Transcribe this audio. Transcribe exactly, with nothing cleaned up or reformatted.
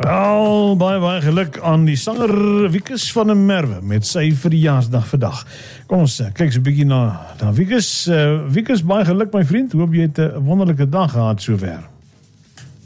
Wel, baie baie geluk aan die sanger Wikus van der Merwe met sy verjaarsdag vandag. Kom ons kyk so 'n bietjie na, na Wikus. Uh, Wikus, baie geluk my vriend. Hoop jy het 'n wonderlike dag gehad sover.